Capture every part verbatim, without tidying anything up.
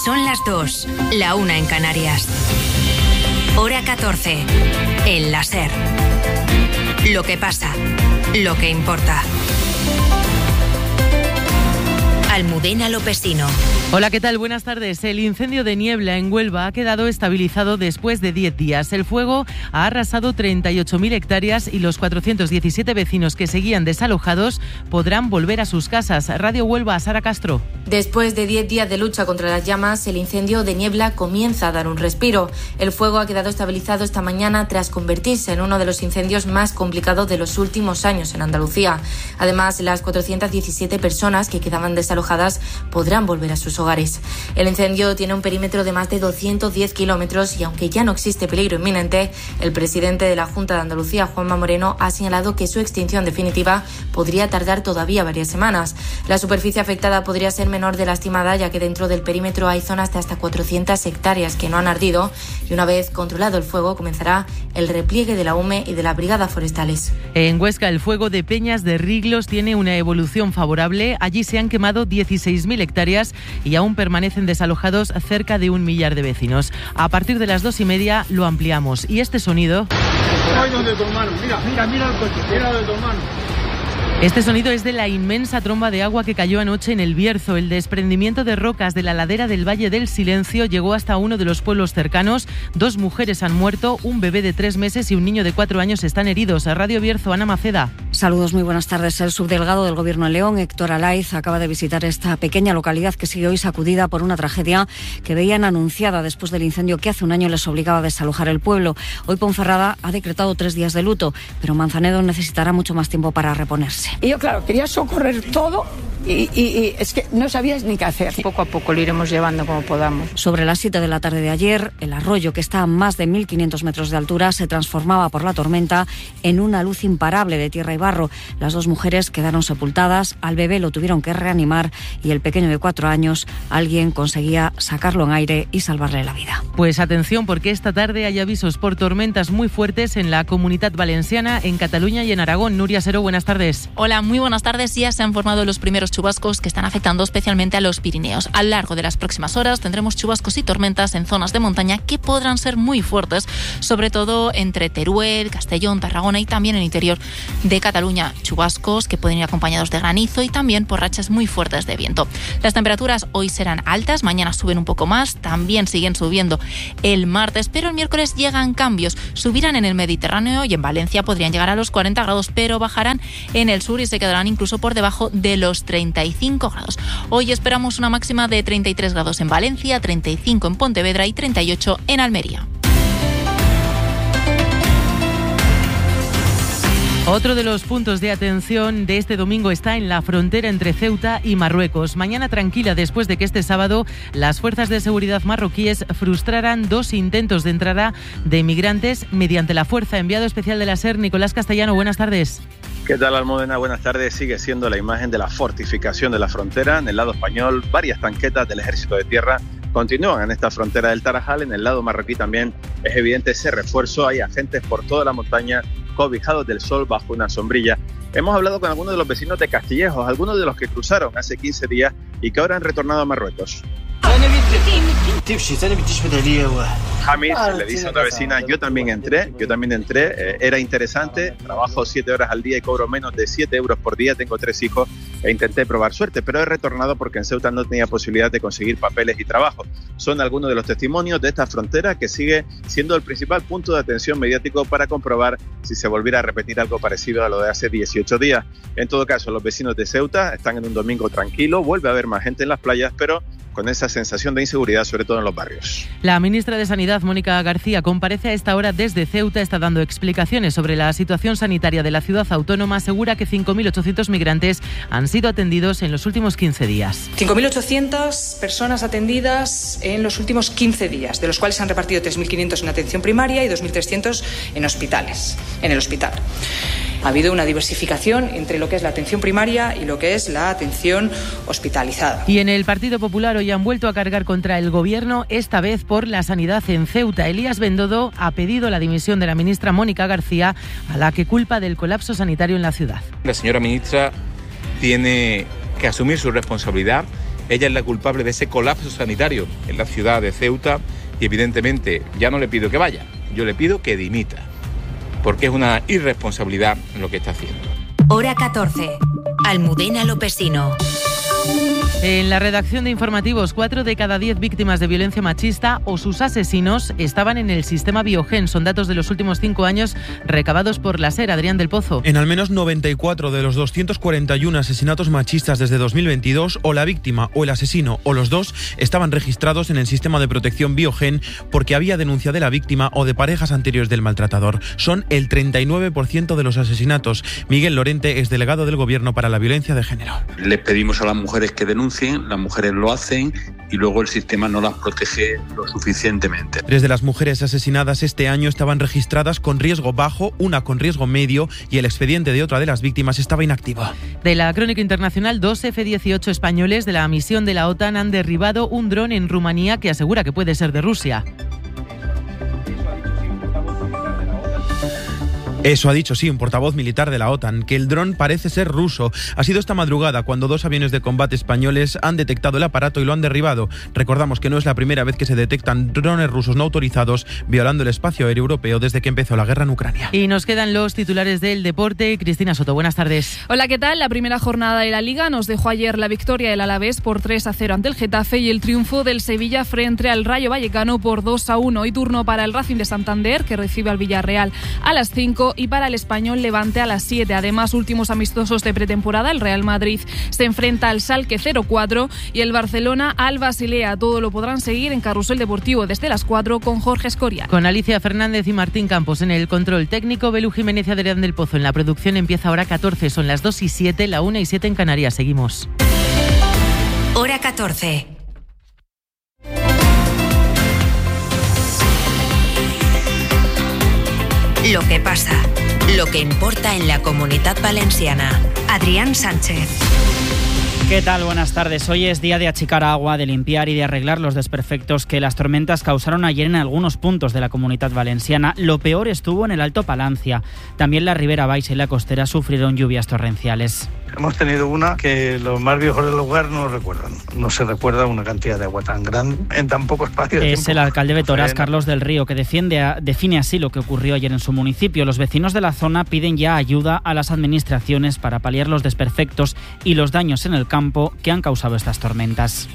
Son las dos, la una en Canarias. Hora catorce, en la SER. Lo que pasa, lo que importa. Almudena Lopesino. Hola, ¿qué tal? Buenas tardes. El incendio de Niebla en Huelva ha quedado estabilizado después de diez días. El fuego ha arrasado treinta y ocho mil hectáreas y los cuatrocientos diecisiete vecinos que seguían desalojados podrán volver a sus casas. Radio Huelva, Sara Castro. Después de diez días de lucha contra las llamas, el incendio de Niebla comienza a dar un respiro. El fuego ha quedado estabilizado esta mañana tras convertirse en uno de los incendios más complicados de los últimos años en Andalucía. Además, las cuatrocientas diecisiete personas que quedaban desalojadas podrán volver a sus hogares. El incendio tiene un perímetro de más de doscientos diez kilómetros y aunque ya no existe peligro inminente, el presidente de la Junta de Andalucía, Juanma Moreno, ha señalado que su extinción definitiva podría tardar todavía varias semanas. La superficie afectada podría ser menor de la estimada, ya que dentro del perímetro hay zonas de hasta cuatrocientas hectáreas que no han ardido y una vez controlado el fuego comenzará el repliegue de la U M E y de las brigadas forestales. En Huesca, el fuego de Peñas de Riglos tiene una evolución favorable. Allí se han quemado dieciséis mil hectáreas y aún permanecen desalojados cerca de un millar de vecinos. A partir de las dos y media lo ampliamos. Y este sonido... Mira, mira, mira el coche, mira de tu hermano. Este sonido es de la inmensa tromba de agua que cayó anoche en El Bierzo. El desprendimiento de rocas de la ladera del Valle del Silencio llegó hasta uno de los pueblos cercanos. Dos mujeres han muerto, un bebé de tres meses y un niño de cuatro años están heridos. A Radio Bierzo, Ana Maceda. Saludos, muy buenas tardes. El subdelegado del Gobierno en León, Héctor Alaiz, acaba de visitar esta pequeña localidad que sigue hoy sacudida por una tragedia que veían anunciada después del incendio que hace un año les obligaba a desalojar el pueblo. Hoy Ponferrada ha decretado tres días de luto, pero Manzanedo necesitará mucho más tiempo para reponerse. Y yo, claro, quería socorrer todo y, y, y es que no sabías ni qué hacer. Poco a poco lo iremos llevando como podamos. Sobre las siete de la tarde de ayer, el arroyo, que está a más de mil quinientos metros de altura, se transformaba por la tormenta en una luz imparable de tierra y barro. Las dos mujeres quedaron sepultadas, al bebé lo tuvieron que reanimar y el pequeño de cuatro años, alguien conseguía sacarlo en aire y salvarle la vida. Pues atención, porque esta tarde hay avisos por tormentas muy fuertes en la Comunidad Valenciana, en Cataluña y en Aragón. Nuria Seró, buenas tardes. Hola, muy buenas tardes. Ya se han formado los primeros chubascos que están afectando especialmente a los Pirineos. A lo largo de las próximas horas tendremos chubascos y tormentas en zonas de montaña que podrán ser muy fuertes, sobre todo entre Teruel, Castellón, Tarragona y también en el interior de Cataluña. Chubascos que pueden ir acompañados de granizo y también por rachas muy fuertes de viento. Las temperaturas hoy serán altas, mañana suben un poco más, también siguen subiendo el martes, pero el miércoles llegan cambios. Subirán en el Mediterráneo y en Valencia podrían llegar a los cuarenta grados, pero bajarán en el sur y se quedarán incluso por debajo de los treinta y cinco grados. Hoy esperamos una máxima de treinta y tres grados en Valencia, treinta y cinco en Pontevedra y treinta y ocho en Almería. Otro de los puntos de atención de este domingo está en la frontera entre Ceuta y Marruecos. Mañana tranquila después de que este sábado las fuerzas de seguridad marroquíes frustraran dos intentos de entrada de inmigrantes mediante la fuerza. Enviado especial de la SER, Nicolás Castellano, buenas tardes. ¿Qué tal, Almudena? Buenas tardes. Sigue siendo la imagen de la fortificación de la frontera. En el lado español, varias tanquetas del Ejército de Tierra continúan en esta frontera del Tarajal. En el lado marroquí también es evidente ese refuerzo. Hay agentes por toda la montaña cobijados del sol bajo una sombrilla. Hemos hablado con algunos de los vecinos de Castillejos, algunos de los que cruzaron hace quince días y que ahora han retornado a Marruecos. Jamis le dice a otra vecina, yo también entré, yo también entré, eh, era interesante, trabajo siete horas al día y cobro menos de siete euros por día, tengo tres hijos e intenté probar suerte, pero he retornado porque en Ceuta no tenía posibilidad de conseguir papeles y trabajo. Son algunos de los testimonios de esta frontera que sigue siendo el principal punto de atención mediático para comprobar si se volviera a repetir algo parecido a lo de hace dieciocho días. En todo caso, los vecinos de Ceuta están en un domingo tranquilo, vuelve a haber más gente en las playas, pero con esa sensación de inseguridad, sobre todo en los barrios. La ministra de Sanidad, Mónica García, comparece a esta hora desde Ceuta, está dando explicaciones sobre la situación sanitaria de la ciudad autónoma, asegura que cinco mil ochocientos migrantes han sido atendidos en los últimos quince días. cinco mil ochocientas personas atendidas en los últimos quince días, de los cuales se han repartido tres mil quinientos en atención primaria y dos mil trescientos en hospitales, en el hospital. Ha habido una diversificación entre lo que es la atención primaria y lo que es la atención hospitalizada. Y en el Partido Popular hoy han vuelto a cargar contra el Gobierno, esta vez por la sanidad en Ceuta. Elías Bendodo ha pedido la dimisión de la ministra Mónica García, a la que culpa del colapso sanitario en la ciudad. La señora ministra tiene que asumir su responsabilidad Ella es la culpable de ese colapso sanitario en la ciudad de Ceuta y evidentemente ya no le pido que vaya, yo le pido que dimita, porque es una irresponsabilidad lo que está haciendo. Hora catorce. Almudena Lopesino. En la redacción de informativos, cuatro de cada diez víctimas de violencia machista o sus asesinos estaban en el sistema Biogen. Son datos de los últimos cinco años recabados por la SER. Adrián del Pozo. En al menos noventa y cuatro de los doscientos cuarenta y uno asesinatos machistas desde dos mil veintidós, o la víctima o el asesino o los dos estaban registrados en el sistema de protección Biogen porque había denuncia de la víctima o de parejas anteriores del maltratador. Son el treinta y nueve por ciento de los asesinatos. Miguel Lorente es delegado del Gobierno para la Violencia de Género. Les pedimos a las mujeres que denuncien, las mujeres lo hacen y luego el sistema no las protege lo suficientemente. Tres de las mujeres asesinadas este año estaban registradas con riesgo bajo, una con riesgo medio y el expediente de otra de las víctimas estaba inactivo. De la crónica internacional, dos F dieciocho españoles de la misión de la OTAN han derribado un dron en Rumanía que asegura que puede ser de Rusia. Eso ha dicho, sí, un portavoz militar de la OTAN, que el dron parece ser ruso. Ha sido esta madrugada cuando dos aviones de combate españoles han detectado el aparato y lo han derribado. Recordamos que no es la primera vez que se detectan drones rusos no autorizados violando el espacio aéreo europeo desde que empezó la guerra en Ucrania. Y nos quedan los titulares del deporte. Cristina Soto, buenas tardes. Hola, ¿qué tal? La primera jornada de la Liga nos dejó ayer la victoria del Alavés por tres a cero ante el Getafe y el triunfo del Sevilla frente al Rayo Vallecano por dos a uno. Hoy turno para el Racing de Santander, que recibe al Villarreal a las cinco, y para el Español Levante a las siete. Además, últimos amistosos de pretemporada, el Real Madrid se enfrenta al Schalke cero cuatro y el Barcelona al Basilea. Todo lo podrán seguir en Carrusel Deportivo desde las cuatro con Jorge Escorial. Con Alicia Fernández y Martín Campos en el control técnico, Belu Jiménez y Adrián del Pozo en la producción. Empieza Hora catorce, son las dos y siete, la una y siete en Canarias. Seguimos. Hora catorce. Lo que pasa, lo que importa en la Comunitat Valenciana. Adrián Sánchez. ¿Qué tal? Buenas tardes. Hoy es día de achicar agua, de limpiar y de arreglar los desperfectos que las tormentas causaron ayer en algunos puntos de la Comunitat Valenciana. Lo peor estuvo en el Alto Palancia. También la Ribera Baixa y la Costera sufrieron lluvias torrenciales. Hemos tenido una que los más viejos del lugar no recuerdan. No se recuerda una cantidad de agua tan grande en tan poco espacio de Es tiempo. el alcalde de Toras, Carlos del Río, que defiende a, define así lo que ocurrió ayer en su municipio. Los vecinos de la zona piden ya ayuda a las administraciones para paliar los desperfectos y los daños en el campo que han causado estas tormentas.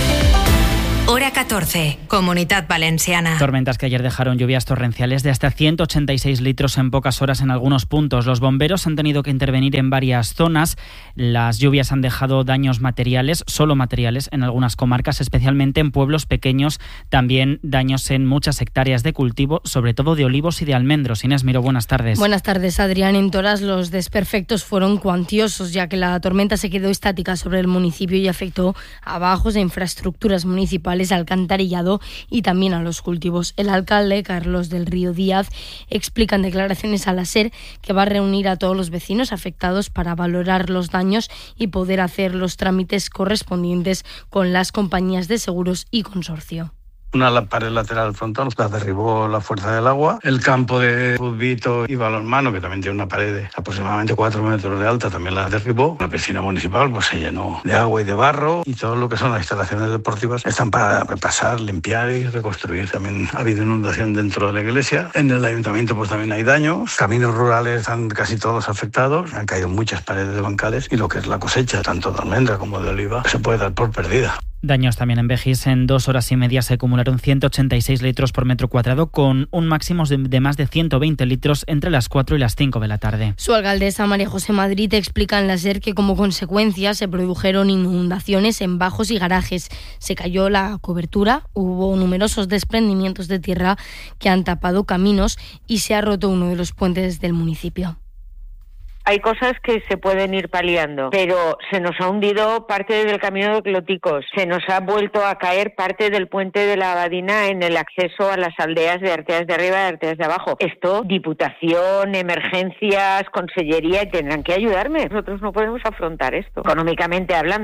Hora catorce, Comunitat Valenciana. Tormentas que ayer dejaron lluvias torrenciales de hasta ciento ochenta y seis litros en pocas horas en algunos puntos. Los bomberos han tenido que intervenir en varias zonas. Las lluvias han dejado daños materiales, solo materiales, en algunas comarcas, especialmente en pueblos pequeños. También daños en muchas hectáreas de cultivo, sobre todo de olivos y de almendros. Inés Miró, buenas tardes. Buenas tardes, Adrián. En Toras los desperfectos fueron cuantiosos, ya que la tormenta se quedó estática sobre el municipio y afectó a bajos e infraestructuras municipales, alcantarillado y también a los cultivos. El alcalde, Carlos del Río Díaz, explica en declaraciones a la SER que va a reunir a todos los vecinos afectados para valorar los daños y poder hacer los trámites correspondientes con las compañías de seguros y consorcio. Una la pared lateral frontal la derribó la fuerza del agua. El campo de fútbito y balonmano, que también tiene una pared de aproximadamente cuatro metros de alta, también la derribó. La piscina municipal pues se llenó de agua y de barro, y todo lo que son las instalaciones deportivas están para repasar, limpiar y reconstruir. También ha habido inundación dentro de la iglesia. En el ayuntamiento pues también hay daños. Caminos rurales están casi todos afectados. Han caído muchas paredes de bancales y lo que es la cosecha, tanto de almendra como de oliva, se puede dar por perdida. Daños también en Begís. En dos horas y media se acumularon ciento ochenta y seis litros por metro cuadrado, con un máximo de, de más de ciento veinte litros entre las cuatro y las cinco de la tarde. Su alcaldesa, María José Madrid, explica en la SER que como consecuencia se produjeron inundaciones en bajos y garajes. Se cayó la cobertura, hubo numerosos desprendimientos de tierra que han tapado caminos y se ha roto uno de los puentes del municipio. Hay cosas que se pueden ir paliando, pero se nos ha hundido parte del camino de Cloticos, se nos ha vuelto a caer parte del puente de la Abadina en el acceso a las aldeas de Arteas de Arriba y Arteas de Abajo. Esto, Diputación, emergencias, Consellería, tendrán que ayudarme. Nosotros no podemos afrontar esto, económicamente hablando.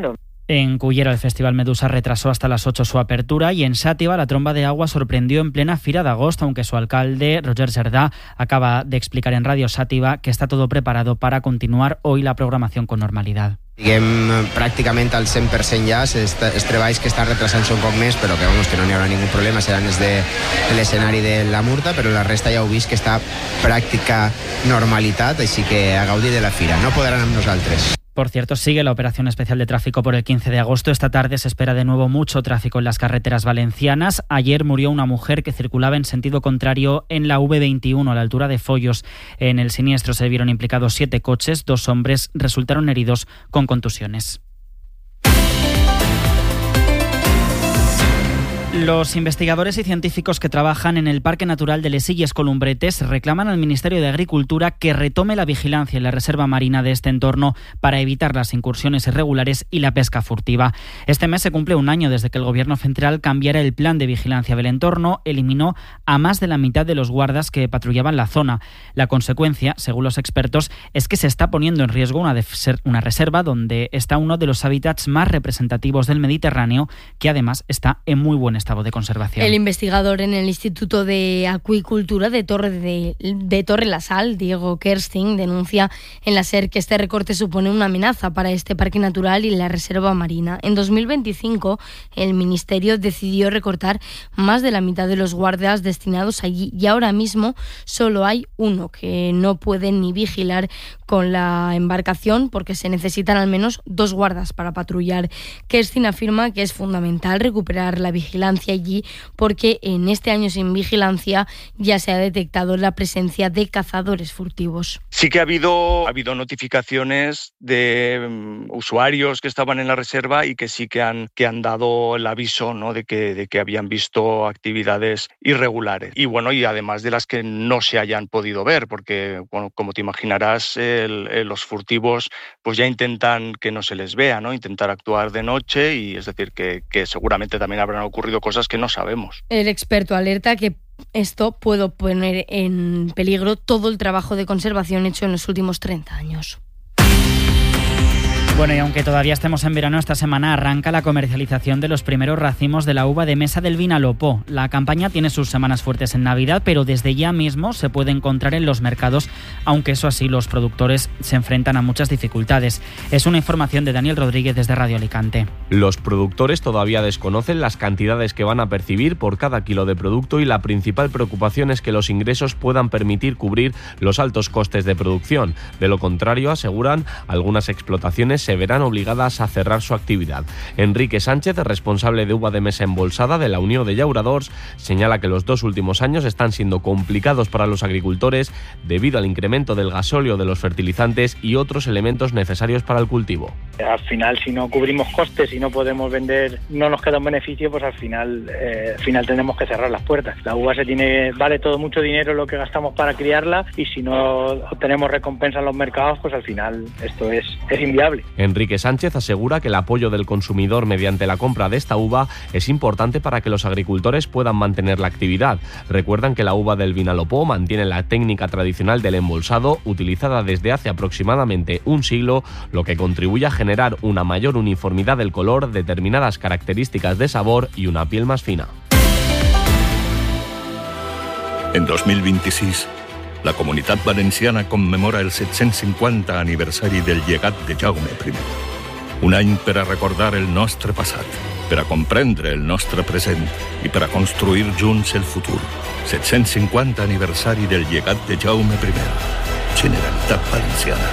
En Cullera el Festival Medusa retrasó hasta las ocho su apertura y en Xàtiva la tromba de agua sorprendió en plena Fira de Agosto, aunque su alcalde, Roger Cerdà, acaba de explicar en Radio Xàtiva que está todo preparado para continuar hoy la programación con normalidad. Diguem, pràcticament al cent per cent ja, els treballs que estan retrasant-se un poc més, però que, vamos, que no n'hi haurà ningú problema, seran els de l'escenari de la Murta, però la resta ja heu vist que està pràctica normalitat, així que a gaudir de la fira. No podran amb nosaltres. Por cierto, sigue la operación especial de tráfico por el quince de agosto. Esta tarde se espera de nuevo mucho tráfico en las carreteras valencianas. Ayer murió una mujer que circulaba en sentido contrario en la V veintiuno a la altura de Follos. En el siniestro se vieron implicados siete coches. Dos hombres resultaron heridos con contusiones. Los investigadores y científicos que trabajan en el Parque Natural de Les Illes Columbretes reclaman al Ministerio de Agricultura que retome la vigilancia en la reserva marina de este entorno para evitar las incursiones irregulares y la pesca furtiva. Este mes se cumple un año desde que el Gobierno central cambiara el plan de vigilancia del entorno, eliminó a más de la mitad de los guardas que patrullaban la zona. La consecuencia, según los expertos, es que se está poniendo en riesgo una, una reserva donde está uno de los hábitats más representativos del Mediterráneo, que además está en muy buen estado de conservación. El investigador en el Instituto de Acuicultura de Torre de, de Torre la Sal, Diego Kersting, denuncia en la SER que este recorte supone una amenaza para este parque natural y la reserva marina. En dos mil veinticinco, el Ministerio decidió recortar más de la mitad de los guardias destinados allí y ahora mismo solo hay uno que no puede ni vigilar con la embarcación porque se necesitan al menos dos guardas para patrullar. Kersting afirma que es fundamental recuperar la vigilancia allí porque en este año sin vigilancia ya se ha detectado la presencia de cazadores furtivos. Sí que ha habido, ha habido notificaciones de um, usuarios que estaban en la reserva y que sí que han, que han dado el aviso, ¿no?, de que, de que habían visto actividades irregulares. Y bueno, y además de las que no se hayan podido ver, porque bueno, como te imaginarás, el, el, los furtivos pues ya intentan que no se les vea, ¿no?, intentar actuar de noche, y es decir, que, que seguramente también habrán ocurrido cosas que no sabemos. El experto alerta que esto puede poner en peligro todo el trabajo de conservación hecho en los últimos treinta años. Bueno, y aunque todavía estemos en verano, esta semana arranca la comercialización de los primeros racimos de la uva de mesa del Vinalopó. La campaña tiene sus semanas fuertes en Navidad, pero desde ya mismo se puede encontrar en los mercados, aunque eso así los productores se enfrentan a muchas dificultades. Es una información de Daniel Rodríguez desde Radio Alicante. Los productores todavía desconocen las cantidades que van a percibir por cada kilo de producto y la principal preocupación es que los ingresos puedan permitir cubrir los altos costes de producción. De lo contrario, aseguran, algunas explotaciones se verán obligadas a cerrar su actividad. Enrique Sánchez, responsable de uva de mesa embolsada de la Unión de Llauradors, señala que los dos últimos años están siendo complicados para los agricultores debido al incremento del gasóleo, de los fertilizantes y otros elementos necesarios para el cultivo. Al final, si no cubrimos costes y no podemos vender, no nos queda un beneficio, pues al final, eh, al final tenemos que cerrar las puertas. La uva se tiene, vale todo mucho dinero lo que gastamos para criarla, y si no obtenemos recompensa en los mercados, pues al final esto es, es inviable. Enrique Sánchez asegura que el apoyo del consumidor mediante la compra de esta uva es importante para que los agricultores puedan mantener la actividad. Recuerdan que la uva del Vinalopó mantiene la técnica tradicional del embolsado, utilizada desde hace aproximadamente un siglo, lo que contribuye a generar una mayor uniformidad del color, determinadas características de sabor y una piel más fina. En dos mil vint-i-sis, la Comunitat Valenciana commemora el set-cents cinquanta aniversari del llegat de Jaume primer. Un any per a recordar el nostre passat, per a comprendre el nostre present i per a construir junts el futur. set-cents cinquanta aniversari del llegat de Jaume primer. Generalitat Valenciana.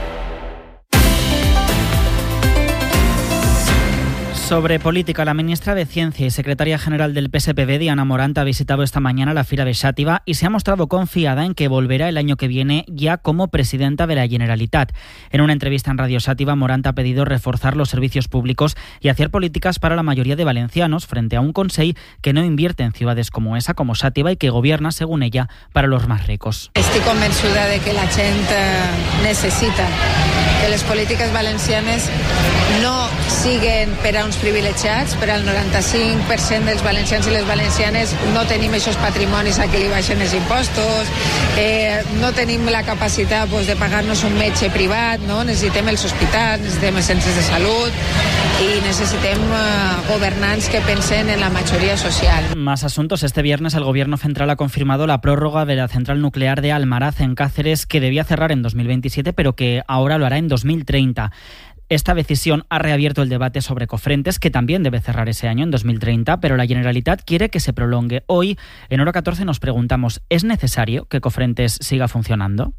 Sobre política, la ministra de Ciencia y secretaria general del P S P B, Diana Morant, ha visitado esta mañana la Fira de Xàtiva y se ha mostrado confiada en que volverá el año que viene ya como presidenta de la Generalitat. En una entrevista en Radio Xàtiva, Morant ha pedido reforzar los servicios públicos y hacer políticas para la mayoría de valencianos frente a un Consell que no invierte en ciudades como esa, como Xàtiva, y que gobierna, según ella, para los más ricos. Estic convençuda de que la gent necessita que les polítiques valencianes no siguen per a uns privilegiats, però el noranta-cinc per cent dels valencians i les valencianes no tenim aquests patrimonis a què li baixen els impostos, eh, no tenim la capacitat pues, de pagar-nos un metge privat, no? Necessitem els hospitals, necessitem els centres de salut y necesitem uh, gobernants que pensen en la mayoría social. Más asuntos. Este viernes el Gobierno central ha confirmado la prórroga de la central nuclear de Almaraz en Cáceres, que debía cerrar en dos mil veintisiete, pero que ahora lo hará en dos mil treinta. Esta decisión ha reabierto el debate sobre Cofrentes, que también debe cerrar ese año, en dos mil treinta, pero la Generalitat quiere que se prolongue. Hoy, en Hora catorce, nos preguntamos, ¿es necesario que Cofrentes siga funcionando?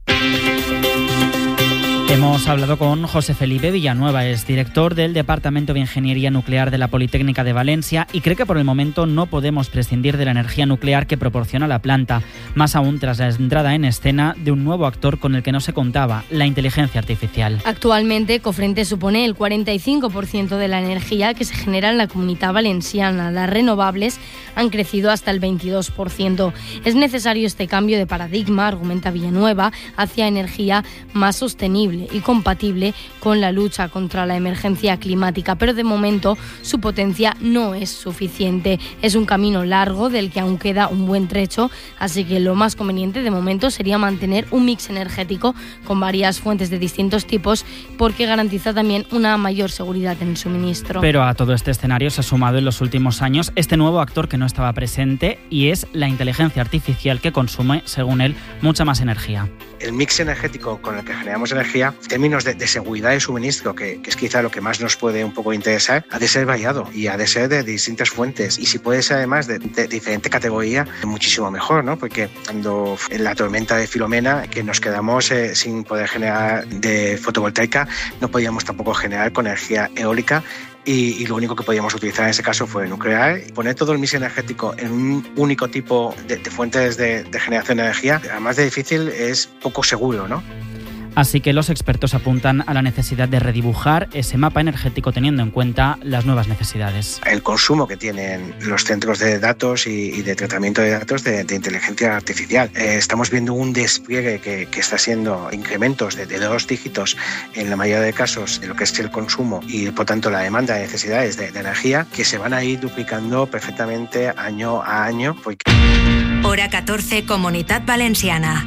Hemos hablado con José Felipe Villanueva, es director del Departamento de Ingeniería Nuclear de la Politécnica de Valencia y cree que por el momento no podemos prescindir de la energía nuclear que proporciona la planta, más aún tras la entrada en escena de un nuevo actor con el que no se contaba, la inteligencia artificial. Actualmente, Cofrentes supone el cuarenta y cinco por ciento de la energía que se genera en la Comunidad Valenciana. Las renovables han crecido hasta el veintidós por ciento. Es necesario este cambio de paradigma, argumenta Villanueva, hacia energía más sostenible y compatible con la lucha contra la emergencia climática, pero de momento su potencia no es suficiente. Es un camino largo del que aún queda un buen trecho, así que lo más conveniente de momento sería mantener un mix energético con varias fuentes de distintos tipos, porque garantiza también una mayor seguridad en el suministro. Pero a todo este escenario se ha sumado en los últimos años este nuevo actor que no estaba presente, y es la inteligencia artificial, que consume, según él, mucha más energía. El mix energético con el que generamos energía, en términos de, de seguridad de suministro, que, que es quizá lo que más nos puede un poco interesar, ha de ser variado y ha de ser de distintas fuentes. Y si puede ser además de, de diferente categoría, muchísimo mejor, ¿no? Porque cuando en la tormenta de Filomena, que nos quedamos eh, sin poder generar de fotovoltaica, no podíamos tampoco generar con energía eólica. Y, y lo único que podíamos utilizar en ese caso fue nuclear. Poner todo el mix energético en un único tipo de, de fuentes de, de generación de energía, además de difícil, es poco seguro, ¿no? Así que los expertos apuntan a la necesidad de redibujar ese mapa energético teniendo en cuenta las nuevas necesidades. El consumo que tienen los centros de datos y, y de tratamiento de datos de, de inteligencia artificial. Eh, estamos viendo un despliegue que, que está siendo incrementos de, de dos dígitos en la mayoría de casos de lo que es el consumo y por tanto la demanda de necesidades de, de energía, que se van a ir duplicando perfectamente año a año. Porque... Hora catorce, Comunitat Valenciana.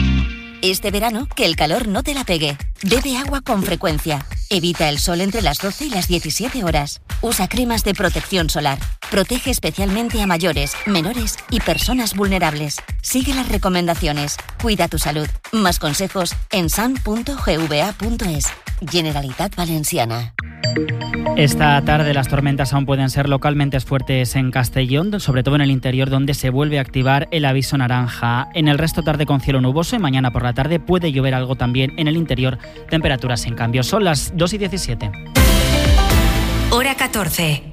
Este verano, que el calor no te la pegue. Bebe agua con frecuencia. Evita el sol entre las doce y las diecisiete horas. Usa cremas de protección solar. Protege especialmente a mayores, menores y personas vulnerables. Sigue las recomendaciones. Cuida tu salud. Más consejos en san punto g v a punto es. Generalitat Valenciana. Esta tarde las tormentas aún pueden ser localmente fuertes en Castellón, sobre todo en el interior, donde se vuelve a activar el aviso naranja. En el resto tarde con cielo nuboso y mañana por la tarde puede llover algo también en el interior. Temperaturas sin cambio. Son las dos y diecisiete. Hora catorce.